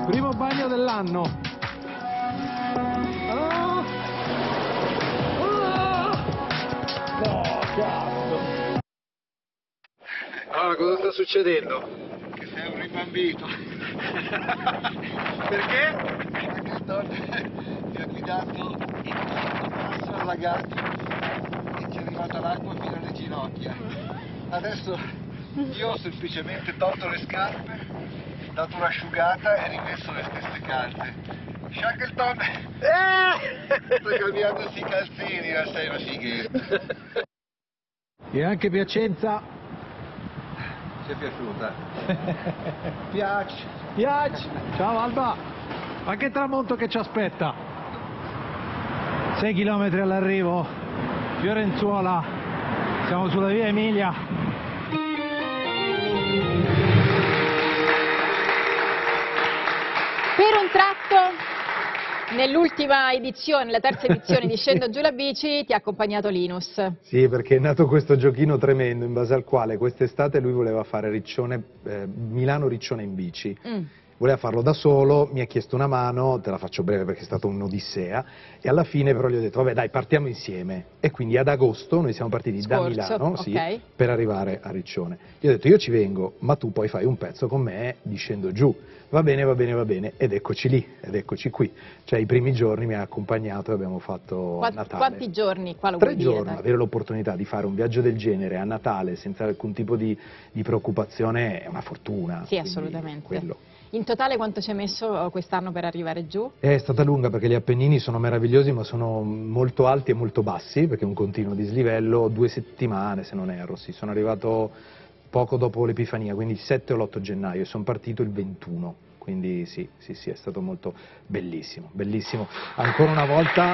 Primo bagno dell'anno. Oh. Oh. No, cazzo. Allora, cosa sta succedendo? Che sei un rimbambito. Perché? Perché Don ti ha guidato in un passo allagato e ci è arrivata l'acqua fino alle ginocchia. Adesso io ho semplicemente tolto le scarpe, dato un'asciugata e rimesso le stesse calze. Shackleton sta cambiandosi i calzini, ma sei una fighetta. E anche Piacenza. Ti è piaciuta? Piace. Piace. Ciao Alba. Ma che tramonto che ci aspetta. 6 chilometri all'arrivo. Fiorenzuola. Siamo sulla via Emilia. Per un tratto, nell'ultima edizione, la terza edizione di Scendo giù la bici, ti ha accompagnato Linus. Sì, perché è nato questo giochino tremendo in base al quale quest'estate lui voleva fare Milano-Riccione in bici. Voleva farlo da solo, mi ha chiesto una mano, te la faccio breve perché è stata un'odissea, e alla fine però gli ho detto vabbè dai partiamo insieme, e quindi ad agosto noi siamo partiti da Milano sì, per arrivare a Riccione. Gli ho detto io ci vengo, ma tu poi fai un pezzo con me di Scendo giù. Va bene, va bene, va bene, ed eccoci lì, ed eccoci qui. Cioè i primi giorni mi ha accompagnato e abbiamo fatto Natale. Quanti giorni qua lo 3 vuoi dire? giorni, avere l'opportunità di fare un viaggio del genere a Natale senza alcun tipo di preoccupazione è una fortuna. Sì, assolutamente. Quello. In totale quanto ci hai messo quest'anno per arrivare giù? È stata lunga perché gli Appennini sono meravigliosi ma sono molto alti e molto bassi perché è un continuo dislivello, 2 settimane se non erro, sì, sono arrivato poco dopo l'Epifania, quindi il 7 o l'8 gennaio e sono partito il 21, quindi sì, è stato molto bellissimo, bellissimo. Ancora una volta,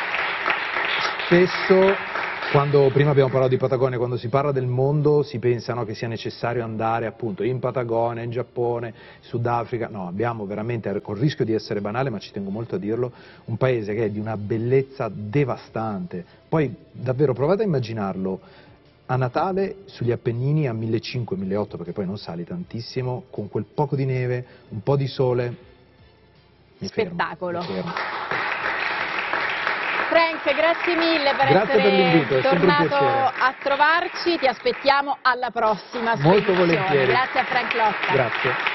spesso, quando prima abbiamo parlato di Patagonia, quando si parla del mondo si pensa che sia necessario andare appunto in Patagonia, in Giappone, Sudafrica, no, abbiamo veramente, col rischio di essere banale ma ci tengo molto a dirlo, un paese che è di una bellezza devastante, poi davvero provate a immaginarlo, a Natale sugli Appennini a 1500-1800 perché poi non sali tantissimo, con quel poco di neve, un po' di sole, spettacolo. Mi fermo. Frank, grazie mille per essere tornato a trovarci, ti aspettiamo alla prossima spedizione. Molto volentieri. Grazie a Frank Lotta. Grazie.